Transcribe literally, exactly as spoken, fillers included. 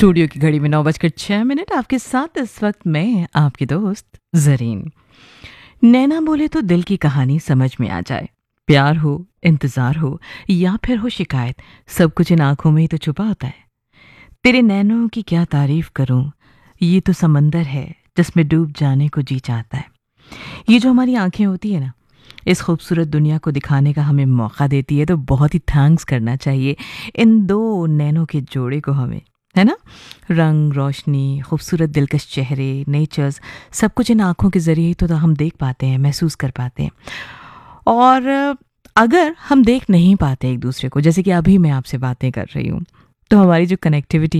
Studio की घड़ी में नौ बजकर छः मिनट आपके साथ इस वक्त मैं आपकी दोस्त जरीन। नैना बोले तो दिल की कहानी समझ में आ जाए। प्यार हो, इंतजार हो या फिर हो शिकायत, सब कुछ इन आंखों में ही तो छुपा होता है। तेरे नैनों की क्या तारीफ करूं, ये तो समंदर है जिसमें डूब जाने को जी चाहता है। ये जो हमारी आंखें होती है ना, इस खूबसूरत दुनिया को दिखाने का हमें मौका देती है, तो बहुत ही थैंक्स करना चाहिए इन दो नैनों के जोड़े को हमें, है ना। रंग, रोशनी, खूबसूरत दिलकश चेहरे, नेचर्स, सब कुछ इन आँखों के ज़रिए ही तो, तो हम देख पाते हैं, महसूस कर पाते हैं। और अगर हम देख नहीं पाते एक दूसरे को, जैसे कि अभी मैं आपसे बातें कर रही हूँ, तो हमारी जो कनेक्टिविटी